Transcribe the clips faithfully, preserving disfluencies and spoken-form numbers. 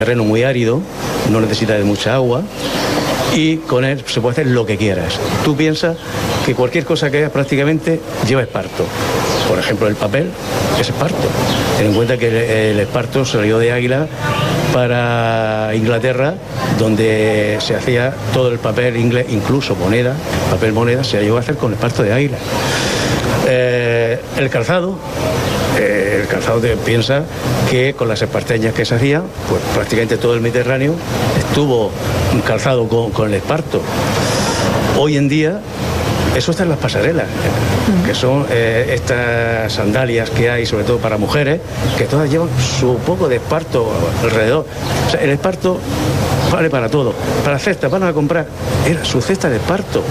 terreno muy árido, no necesita de mucha agua y con él se puede hacer lo que quieras. Tú piensas que cualquier cosa que hagas prácticamente lleva esparto. Por ejemplo, el papel es esparto. Ten en cuenta que el, el esparto salió de Águila para Inglaterra, donde se hacía todo el papel inglés, incluso moneda, papel moneda, se llegó a hacer con esparto de Águila. Eh, el calzado, eh, el calzado te piensa que con las esparteñas que se hacían, pues prácticamente todo el Mediterráneo estuvo calzado con, con el esparto. Hoy en día eso está en las pasarelas, que son eh, estas sandalias que hay, sobre todo para mujeres, que todas llevan su poco de esparto alrededor. O sea, el esparto vale para todo. Para cestas, van a comprar, era su cesta de esparto.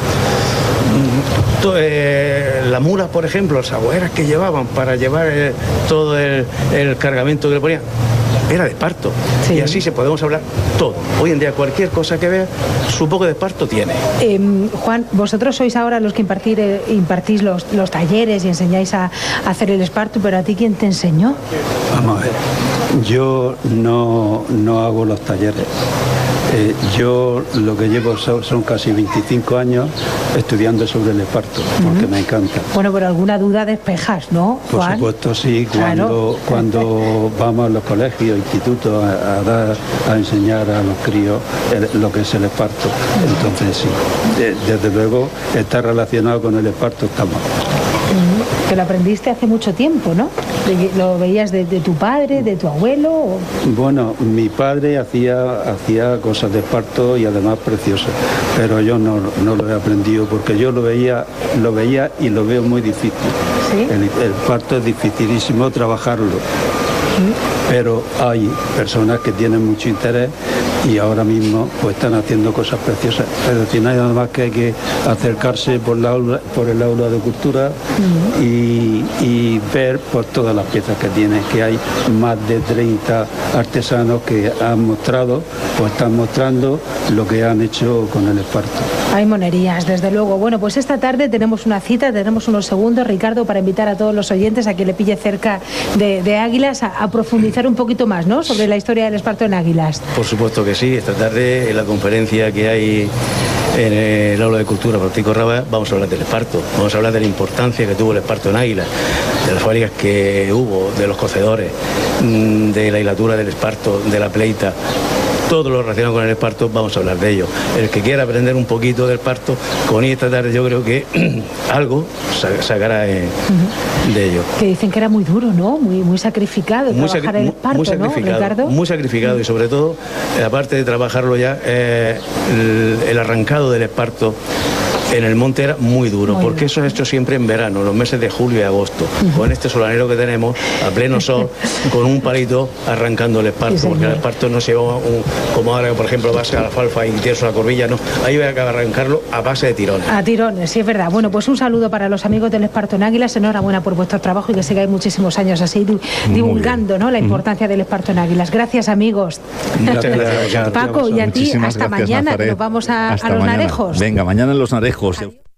Eh, las mulas, por ejemplo, las agüeras que llevaban para llevar eh, todo el, el cargamento que le ponían, era de esparto. Sí. Y así se podemos hablar todo. Hoy en día cualquier cosa que veas, su poco de esparto tiene. Eh, Juan, vosotros sois ahora los que impartir, eh, impartís los, los talleres y enseñáis a, a hacer el esparto, pero ¿a ti quién te enseñó? Vamos a ver, yo no, no hago los talleres. Eh, yo lo que llevo son, son casi veinticinco años estudiando sobre el esparto, porque uh-huh. me encanta. Bueno, pero alguna duda despejas, ¿no, Juan? Por supuesto, sí, cuando, claro. cuando vamos a los colegios, institutos, a, a dar, a enseñar a los críos el, lo que es el esparto. Entonces, sí, de, desde luego está relacionado con el esparto, estamos. Que lo aprendiste hace mucho tiempo, ¿no? ¿Lo veías de, de tu padre, de tu abuelo? O... Bueno, mi padre hacía, hacía cosas de esparto y además preciosas, pero yo no, no lo he aprendido porque yo lo veía, lo veía y lo veo muy difícil. ¿Sí? El, el esparto es dificilísimo trabajarlo. Pero hay personas que tienen mucho interés y ahora mismo pues están haciendo cosas preciosas. Es decir, no hay nada más que hay que acercarse por, la aula, por el aula de cultura uh-huh. y, y ver por todas las piezas que tiene, que hay más de treinta artesanos que han mostrado, pues están mostrando lo que han hecho con el esparto. Hay monerías, desde luego. Bueno, pues esta tarde tenemos una cita, tenemos unos segundos, Ricardo, para invitar a todos los oyentes a que le pille cerca de, de Águilas a, a profundizar un poquito más, ¿no?, sobre la historia del esparto en Águilas. Por supuesto que sí. Esta tarde en la conferencia que hay en el aula de cultura Francisco Rabas vamos a hablar del esparto, vamos a hablar de la importancia que tuvo el esparto en Águilas, de las fábricas que hubo, de los cocedores, de la hilatura del esparto, de la pleita. Todo lo relacionado con el esparto, vamos a hablar de ello. El que quiera aprender un poquito del esparto, con esta tarde yo creo que algo sacará eh, uh-huh. de ello. Que dicen que era muy duro, ¿no? Muy, muy sacrificado muy trabajar sacri- el esparto, muy sacrificado, ¿no, Ricardo? Muy sacrificado uh-huh. y sobre todo, aparte de trabajarlo ya, eh, el, el arrancado del esparto en el monte era muy duro, muy porque duro. Eso es hecho siempre en verano, los meses de julio y agosto, uh-huh. con este solanero que tenemos, a pleno sol, con un palito arrancando el esparto, sí, porque el esparto no se lleva un, como ahora, por ejemplo, vas a la alfalfa y tienes una corbilla, no, ahí voy a arrancarlo a base de tirones. A tirones, sí, es verdad. Bueno, pues un saludo para los amigos del esparto en Águilas, enhorabuena por vuestro trabajo y que sigáis muchísimos años así divulgando, ¿no?, la importancia uh-huh. del esparto en Águilas. Gracias, amigos. Muchas gracias, Paco, y a ti, hasta gracias, mañana, Nazaret. que nos vamos a, hasta a los mañana. Narejos. Venga, mañana en los Narejos.